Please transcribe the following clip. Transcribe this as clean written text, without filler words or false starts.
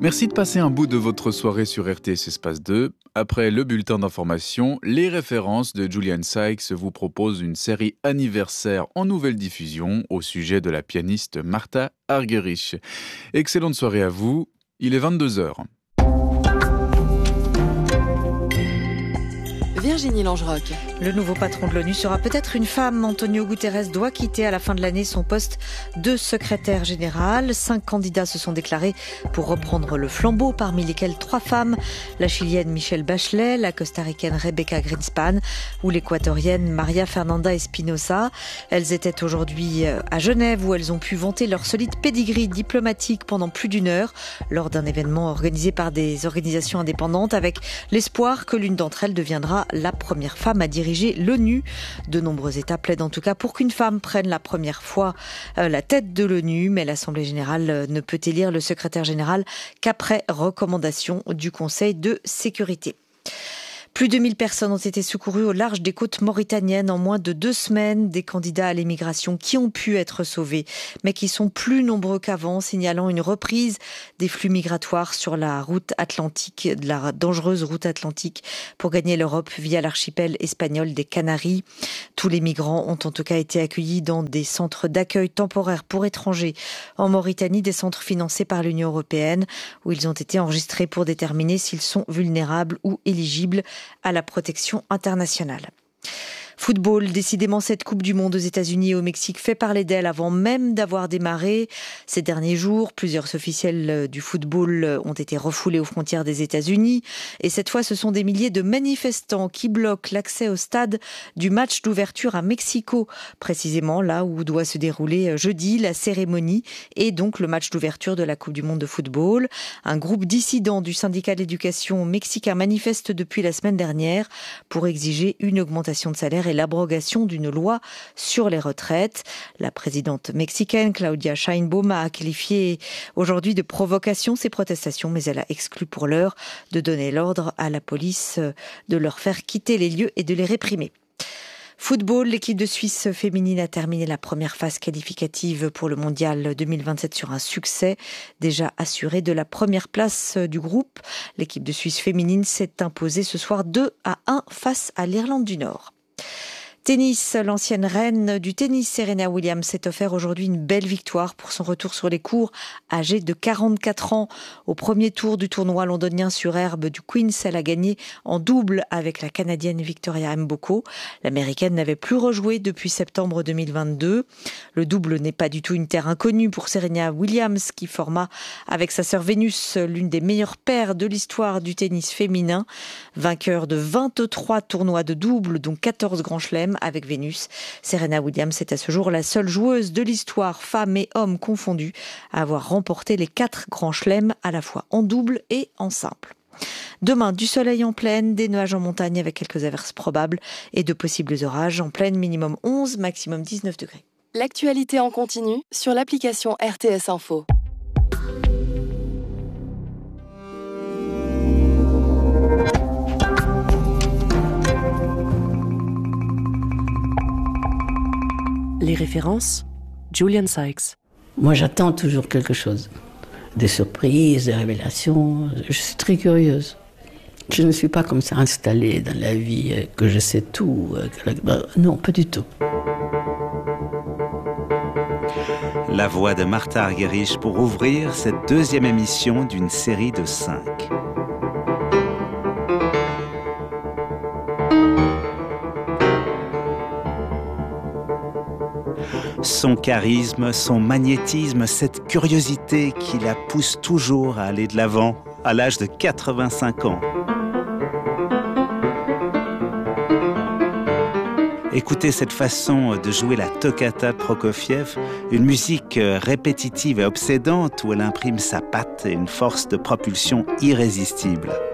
Merci de passer un bout de votre soirée sur RTS Espace 2. Après le bulletin d'information, les références de Julian Sykes vous proposent une série anniversaire en nouvelle diffusion au sujet de la pianiste Martha Argerich. Excellente soirée à vous, il est 22h. Virginie Langeroc. Le nouveau patron de l'ONU sera peut-être une femme. Antonio Guterres doit quitter à la fin de l'année son poste de secrétaire général. 5 candidats se sont déclarés pour reprendre le flambeau, parmi lesquels 3 femmes. La Chilienne Michelle Bachelet, la Costaricaine Rebecca Greenspan ou l'Équatorienne Maria Fernanda Espinosa. Elles étaient aujourd'hui à Genève où elles ont pu vanter leur solide pédigree diplomatique pendant plus d'1 heure lors d'un événement organisé par des organisations indépendantes avec l'espoir que l'une d'entre elles deviendra la première femme à diriger l'ONU. De nombreux États plaident en tout cas pour qu'une femme prenne la première fois la tête de l'ONU, mais l'Assemblée générale ne peut élire le secrétaire général qu'après recommandation du Conseil de sécurité. Plus de 1000 personnes ont été secourues au large des côtes mauritaniennes en moins de 2 semaines. Des candidats à l'émigration qui ont pu être sauvés, mais qui sont plus nombreux qu'avant, signalant une reprise des flux migratoires sur la route atlantique, de la dangereuse route atlantique pour gagner l'Europe via l'archipel espagnol des Canaries. Tous les migrants ont en tout cas été accueillis dans des centres d'accueil temporaires pour étrangers en Mauritanie, des centres financés par l'Union européenne, où ils ont été enregistrés pour déterminer s'ils sont vulnérables ou éligibles à la protection internationale. Football, décidément cette Coupe du Monde aux États-Unis et au Mexique fait parler d'elle avant même d'avoir démarré. Ces derniers jours, plusieurs officiels du football ont été refoulés aux frontières des États-Unis. Et cette fois, ce sont des milliers de manifestants qui bloquent l'accès au stade du match d'ouverture à Mexico, précisément là où doit se dérouler jeudi la cérémonie et donc le match d'ouverture de la Coupe du Monde de football. Un groupe dissident du syndicat d'éducation mexicain manifeste depuis la semaine dernière pour exiger une augmentation de salaire et l'abrogation d'une loi sur les retraites. La présidente mexicaine Claudia Sheinbaum a qualifié aujourd'hui de provocation ces protestations, mais elle a exclu pour l'heure de donner l'ordre à la police de leur faire quitter les lieux et de les réprimer. Football, l'équipe de Suisse féminine a terminé la première phase qualificative pour le mondial 2027 sur un succès déjà assuré de la première place du groupe. L'équipe de Suisse féminine s'est imposée ce soir 2-1 face à l'Irlande du Nord. Tennis, l'ancienne reine du tennis Serena Williams s'est offert aujourd'hui une belle victoire pour son retour sur les courts, âgée de 44 ans. Au premier tour du tournoi londonien sur herbe du Queen's, elle a gagné en double avec la Canadienne Victoria Mboko. L'Américaine n'avait plus rejoué depuis septembre 2022. Le double n'est pas du tout une terre inconnue pour Serena Williams qui forma avec sa sœur Vénus l'une des meilleures paires de l'histoire du tennis féminin. Vainqueur de 23 tournois de double, dont 14 grands chelems avec Vénus. Serena Williams est à ce jour la seule joueuse de l'histoire, femmes et hommes confondus, à avoir remporté les 4 grands chelems à la fois en double et en simple. Demain, du soleil en plaine, des nuages en montagne avec quelques averses probables et de possibles orages. En plaine, minimum 11, maximum 19 degrés. L'actualité en continu sur l'application RTS Info. Les références, Julian Sykes. Moi, j'attends toujours quelque chose. Des surprises, des révélations. Je suis très curieuse. Je ne suis pas comme ça installée dans la vie, que je sais tout. Non, pas du tout. La voix de Martha Argerich pour ouvrir cette 2e émission d'une série de 5. Son charisme, son magnétisme, cette curiosité qui la pousse toujours à aller de l'avant à l'âge de 85 ans. Écoutez cette façon de jouer la toccata de Prokofiev, une musique répétitive et obsédante où elle imprime sa patte et une force de propulsion irrésistible.